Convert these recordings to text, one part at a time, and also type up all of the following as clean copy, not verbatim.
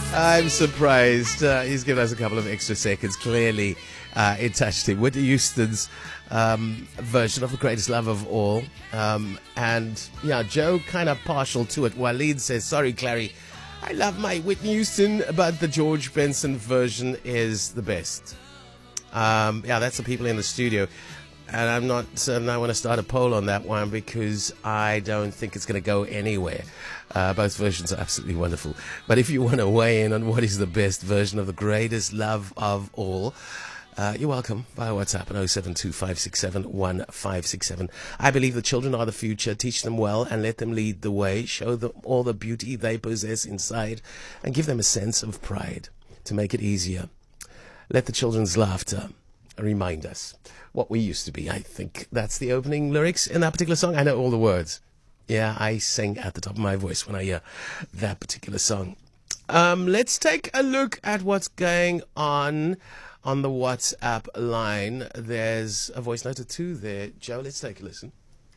I'm surprised. He's given us a couple of extra seconds. Clearly, it touched him. Whitney Houston's version of The Greatest Love of All. And, yeah, Joe kind of partial to it. Waleed says, sorry, Clary, I love my Whitney Houston, but the George Benson version is the best. Yeah, that's the people in the studio. And I'm not certain I want to start a poll on that one because I don't think it's going to go anywhere. Both versions are absolutely wonderful. But if you want to weigh in on what is the best version of The Greatest Love of All, you're welcome via WhatsApp at 0725671567. I believe the children are the future. Teach them well and let them lead the way. Show them all the beauty they possess inside and give them a sense of pride to make it easier. Let the children's laughter remind us what we used to be. I think that's the opening lyrics in that particular song. I know all the words. Yeah, I sing at the top of my voice when I hear that particular song. Let's take a look at what's going on the WhatsApp line. There's a voice note or two there. Joe, let's take a listen.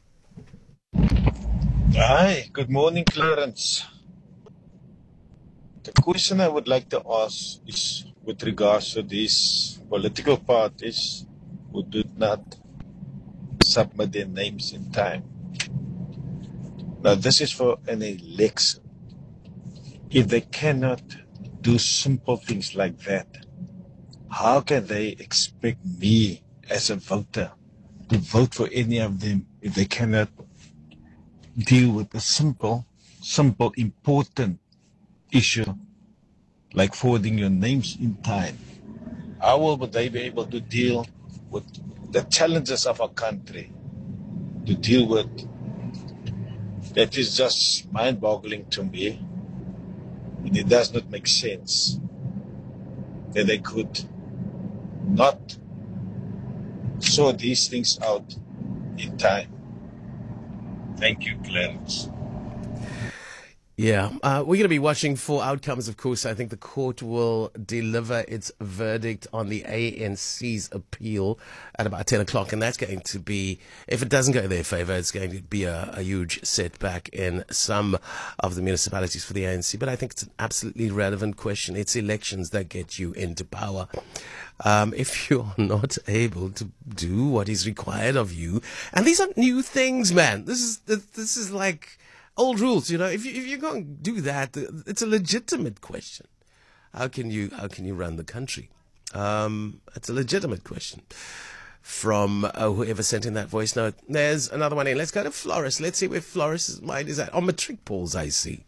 Hi, good morning, Clarence. The question I would like to ask is with regards to these political parties who did not submit their names in time. Now, this is for an election. If they cannot do simple things like that, how can they expect me as a voter to vote for any of them if they cannot deal with a simple, important issue like forwarding your names in time? How will they be able to deal with the challenges of our country, to deal with? That is just mind-boggling to me. And it does not make sense that they could not sort these things out in time. Thank you, Clarence. Yeah, we're going to be watching for outcomes, of course. I think the court will deliver its verdict on the ANC's appeal at about 10 o'clock. And that's going to be, if it doesn't go in their favor, it's going to be a huge setback in some of the municipalities for the ANC. But I think it's an absolutely relevant question. It's elections that get you into power. If you're not able to do what is required of you, and these aren't new things, man. This is like old rules, you know. If you're going to do that, it's a legitimate question. How can you run the country? It's a legitimate question. From whoever sent in that voice note. There's another one in. Let's go to Floris. Let's see where Floris' mind is at. On matric polls, I see.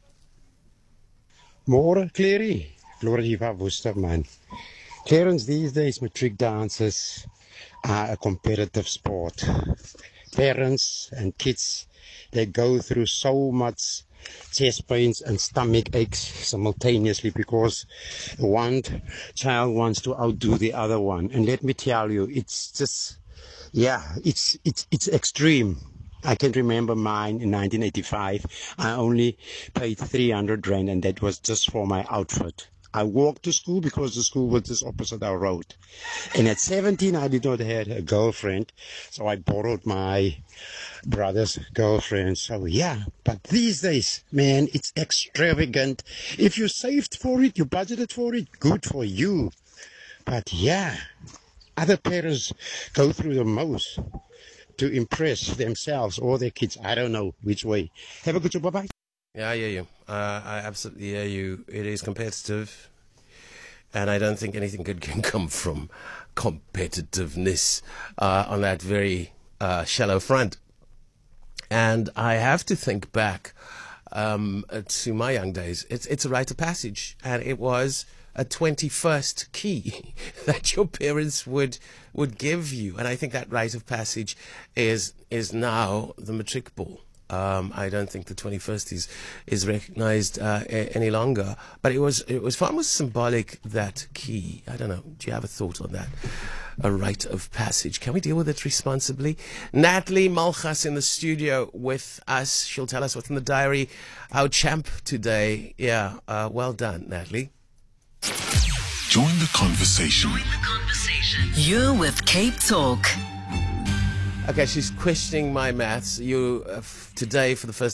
More Clary. Floriva Worcester, man. Clarence, these days matric dances are a competitive sport. Parents and kids, they go through so much chest pains and stomach aches simultaneously because one child wants to outdo the other one. And let me tell you, it's just, yeah, it's extreme. I can remember mine in 1985. I only paid 300 Rand, and that was just for my outfit. I walked to school because the school was just opposite our road. And at 17, I did not have a girlfriend, so I borrowed my brother's girlfriend. So yeah, but these days, man, it's extravagant. If you saved for it, you budgeted for it, good for you. But yeah, other parents go through the most to impress themselves or their kids. I don't know which way. Have a good job. Bye-bye. Yeah, I hear you. I absolutely hear you. It is competitive, and I don't think anything good can come from competitiveness on that very shallow front. And I have to think back to my young days. It's a rite of passage, and it was a 21st key that your parents would give you. And I think that rite of passage is now the matric ball. I don't think the 21st is recognized any longer, but it was far more symbolic, that key. I don't know. Do you have a thought on that? A rite of passage. Can we deal with it responsibly? Natalie Malchus in the studio with us. She'll tell us what's in the diary. Our champ today. Yeah, well done, Natalie. Join the conversation. You're with Cape Talk. Okay, she's questioning my maths. You today, for the first